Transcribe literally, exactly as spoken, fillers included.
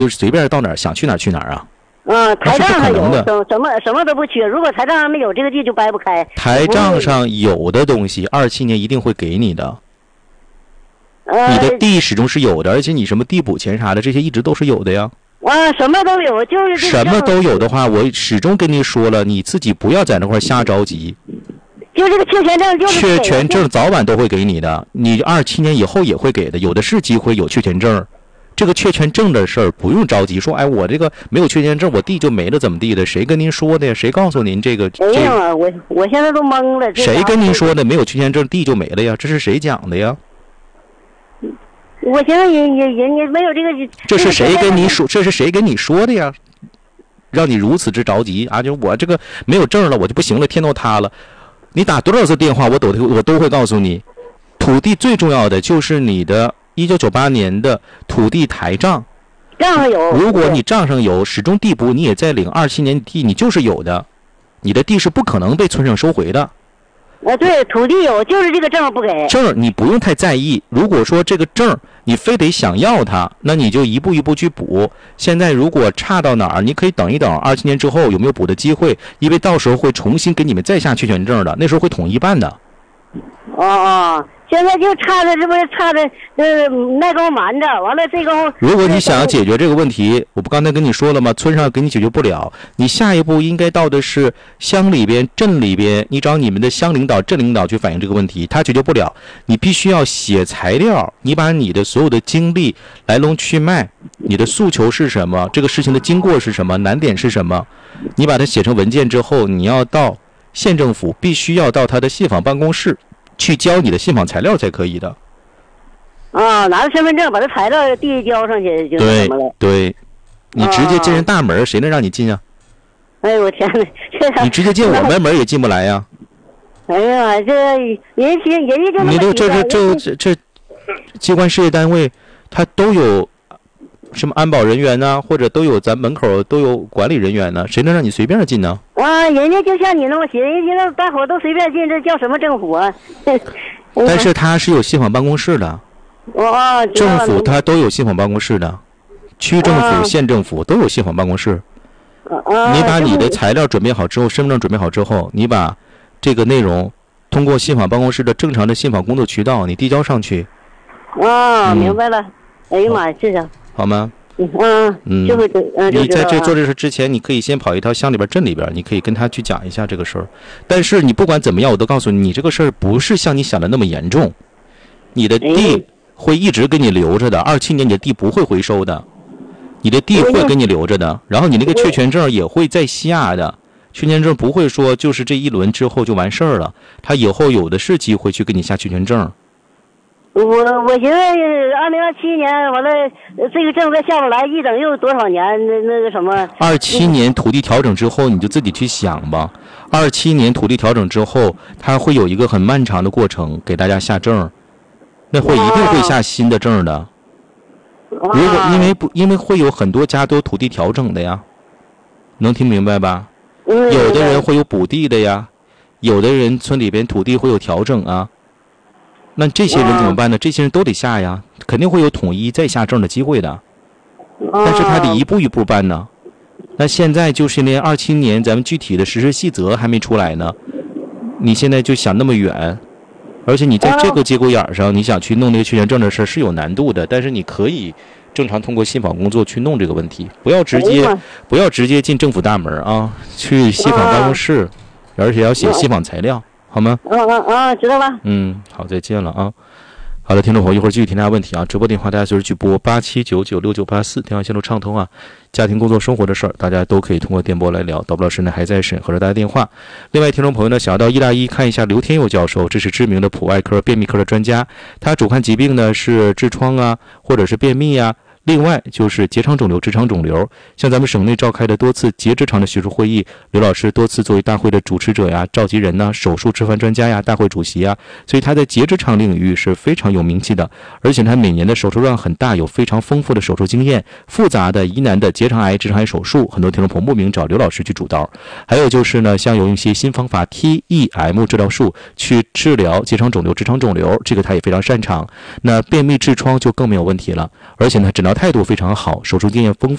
就是随便到哪儿想去哪儿去哪儿啊？ 嗯，台账上有，什么什么都不缺。如果台账上没有，这个地就掰不开。 台账上有的东西，二七年一定会给你的。 呃、 你的地始终是有的，而且你什么地补钱啥的，这些一直都是有的呀。 啊，什么都有，就是什么都有的话，我始终跟你说了，你自己不要在那块瞎着急。 就这个确权证，就是确权证早晚都会给你的，你二七年以后也会给的，有的是机会有确权证。这个确权证的事儿不用着急，说哎，我这个没有确权证，我地就没了，怎么地的？谁跟您说的呀？谁告诉您这个？ 哎呀，我我现在都懵了。 谁跟您说的？没有确权证，地就没了呀？这是谁讲的呀？ 我现在也也也也没有这个。 这是谁跟你说？这是谁跟你说的呀？让你如此之着急啊！就我这个没有证了，我就不行了，天都塌了。你打多少次电话，我都我都会告诉你，土地最重要的就是你的。一九九八年的土地台账， 账上有。 如果你账上有，始终地补你也在领。二七年地你就是有的，你的地是不可能被村上收回的。 啊，对，土地有，就是这个证不给。 证你不用太在意。如果说这个证你非得想要它，那你就一步一步去补。现在如果差到哪儿，你可以等一等，二七年之后有没有补的机会？因为到时候会重新给你们再下确权证的，那时候会统一办的。 哦哦。现在就差的，这不是差的，呃，那沟瞒着，完了这沟。 如果你想要解决这个问题，我不刚才跟你说了吗？村上给你解决不了，你下一步应该到的是乡里边、镇里边，你找你们的乡领导、镇领导去反映这个问题，他解决不了，你必须要写材料，你把你的所有的经历、来龙去脉，你的诉求是什么，这个事情的经过是什么，难点是什么，你把它写成文件之后，你要到县政府，必须要到他的信访办公室。去交你的信访材料才可以的。 啊，拿着身份证把这材料递交上去就什么了。 对，对，你直接进人大门，啊、谁能让你进啊？ 哎呦我天哪！这你直接进我们门也进不来呀。 哎呀，这人家人家就你都这这这这这机关事业单位，他都有什么安保人员呢、啊？或者都有咱门口都有管理人员呢？谁能让你随便进呢？ 啊，人家就像你那么写，人家那大伙都随便进，这叫什么政府啊？ 但是他是有信访办公室的。 哦， 政府他都有信访办公室的，区政府、 啊、 县政府都有信访办公室。 啊、 你把你的材料准备好之后，身份证准备好之后，你把这个内容通过信访办公室的正常的信访工作渠道，你递交上去。 啊、嗯，明白了。哎呀妈呀，谢谢。 好吗？ 嗯嗯，就会嗯。 你在这做这事之前，你可以先跑一趟乡里边、镇里边，你可以跟他去讲一下这个事儿。但是你不管怎么样，我都告诉你，你这个事儿不是像你想的那么严重。你的地会一直给你留着的，二七年你的地不会回收的，你的地会给你留着的。然后你那个确权证也会再下的，确权证不会说就是这一轮之后就完事儿了，他以后有的是机会去给你下确权证。 我我寻思二零二七年完了，这个证再下不来，一等又多少年？那那个什么？ 二七年土地调整之后，你就自己去想吧。二七年土地调整之后，它会有一个很漫长的过程，给大家下证，那会一定会下新的证的。如果因为不因为会有很多家都有土地调整的呀，能听明白吧？有的人会有补地的呀，有的人村里边土地会有调整啊。那这些人怎么办呢？这些人都得下呀，肯定会有统一再下证的机会的，但是他得一步一步办呢。那现在就是连二七年咱们具体的实施细则还没出来呢，你现在就想那么远，而且你在这个节骨眼上，你想去弄那个确权证的事是有难度的，但是你可以正常通过信访工作去弄这个问题，不要直接不要直接进政府大门啊，去信访办公室，而且要写信访材料。好吗？ 嗯嗯嗯，知道了。 嗯，好，再见了啊。好的，听众朋友，一会儿继续听大家问题啊。直播电话大家随时去拨八七九九六九八四，电话线路畅通啊。家庭、工作、生活的事儿，大家都可以通过电波来聊。导播老师呢还在审核着大家电话。另外，听众朋友呢想要到医大医看一下刘天佑教授，这是知名的普外科、便秘科的专家，他主看疾病呢是痔疮啊，或者是便秘啊。另外就是结肠肿瘤、直肠肿瘤，像咱们省内召开的多次结直肠的学术会议，刘老师多次作为大会的主持者呀、召集人呐、手术吃饭专家呀、大会主席呀，所以他在结直肠领域是非常有名气的，而且他每年的手术量很大，有非常丰富的手术经验，复杂的疑难的结肠癌、直肠癌手术，很多听众朋友慕名找刘老师去主刀。还有就是呢，像有一些新方法 T E M 治疗术去治疗结肠肿瘤、直肠肿瘤，这个他也非常擅长。那便秘痔疮就更没有问题了，而且呢，诊疗态态度非常好，手术经验丰富。